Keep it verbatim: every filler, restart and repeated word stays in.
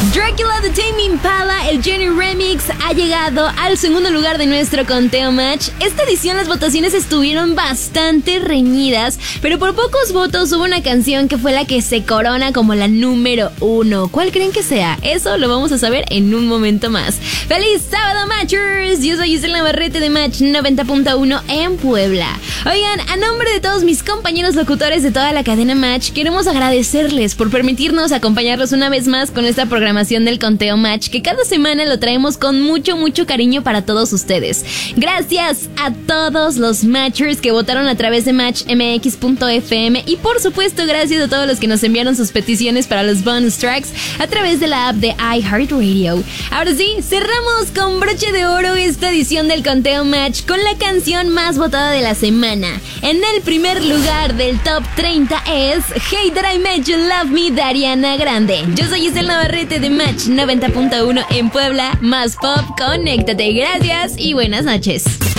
Dracula de Tame Impala, el Jenny Remix, ha llegado al segundo lugar de nuestro conteo match. Esta edición las votaciones estuvieron bastante reñidas, pero por pocos votos hubo una canción que fue la que se corona como la número uno. ¿Cuál creen que sea? Eso lo vamos a saber en un momento más. ¡Feliz sábado, Matchers! Yo soy Isela Navarrete de Match noventa punto uno en Puebla. Oigan, a nombre de todos mis compañeros locutores de toda la cadena Match, queremos agradecerles por permitirnos acompañarlos una vez más con esta programación del conteo Match, que cada semana lo traemos con mucho, mucho cariño para todos ustedes. Gracias a todos los Matchers que votaron a través de match m x punto f m y por supuesto gracias a todos los que nos enviaron sus peticiones para los bonus tracks a través de la app de iHeartRadio. Ahora sí, cerramos con broche de oro esta edición del conteo Match con la canción más votada de la semana. En el primer lugar del top treinta es Hey That I Met You Love Me de Ariana Grande. Yo soy Isela Navarrete de Match noventa punto uno en Puebla. Más pop, conéctate. Gracias y buenas noches.